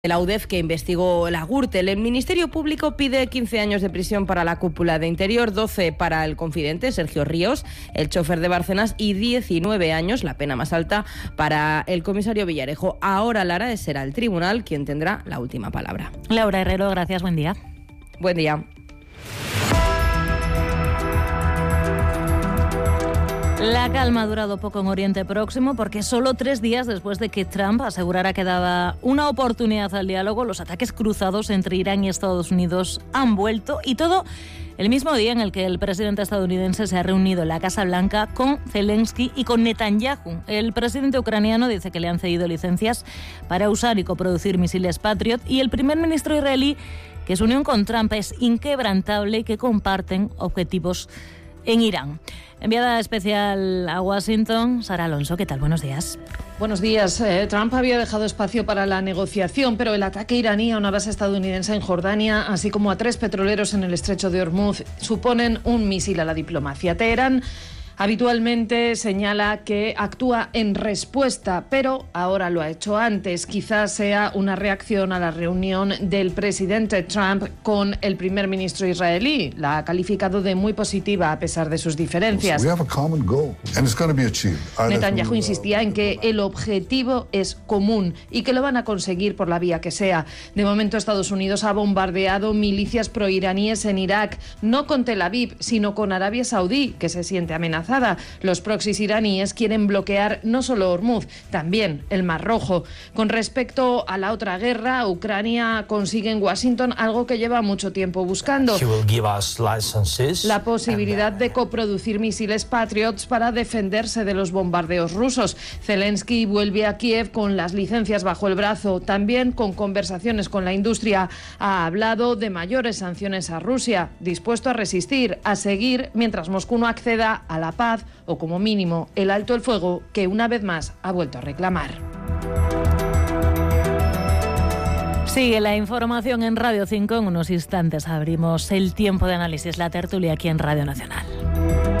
La UDEF, que investigó la Gürtel. El Ministerio Público pide 15 años de prisión para la cúpula de Interior, 12 para el confidente Sergio Ríos, el chofer de Bárcenas, y 19 años, la pena más alta, para el comisario Villarejo. Ahora, Lara, será el tribunal quien tendrá la última palabra. Laura Herrero, gracias, buen día. Buen día. La calma ha durado poco en Oriente Próximo porque solo 3 días después de que Trump asegurara que daba una oportunidad al diálogo, los ataques cruzados entre Irán y Estados Unidos han vuelto, y todo el mismo día en el que el presidente estadounidense se ha reunido en la Casa Blanca con Zelensky y con Netanyahu. El presidente ucraniano dice que le han cedido licencias para usar y coproducir misiles Patriot, y el primer ministro israelí que su unión con Trump es inquebrantable y que comparten objetivos en Irán. Enviada especial a Washington, Sara Alonso, ¿qué tal? Buenos días. Buenos días. Trump había dejado espacio para la negociación, pero el ataque iraní a una base estadounidense en Jordania, así como a 3 petroleros en el estrecho de Hormuz, suponen un misil a la diplomacia. Teherán habitualmente señala que actúa en respuesta, pero ahora lo ha hecho antes. Quizás sea una reacción a la reunión del presidente Trump con el primer ministro israelí. La ha calificado de muy positiva a pesar de sus diferencias. Netanyahu insistía en que el objetivo es común y que lo van a conseguir por la vía que sea. De momento, Estados Unidos ha bombardeado milicias proiraníes en Irak, no con Tel Aviv, sino con Arabia Saudí, que se siente amenazada. Los proxies iraníes quieren bloquear no solo Hormuz, también el Mar Rojo. Con respecto a la otra guerra, Ucrania consigue en Washington algo que lleva mucho tiempo buscando: la posibilidad de coproducir misiles Patriots para defenderse de los bombardeos rusos. Zelensky vuelve a Kiev con las licencias bajo el brazo, también con conversaciones con la industria. Ha hablado de mayores sanciones a Rusia, dispuesto a resistir, a seguir mientras Moscú no acceda a la paz o, como mínimo, el alto el fuego que una vez más ha vuelto a reclamar. Sigue la información en Radio 5. En unos instantes abrimos el tiempo de análisis, la tertulia aquí en Radio Nacional.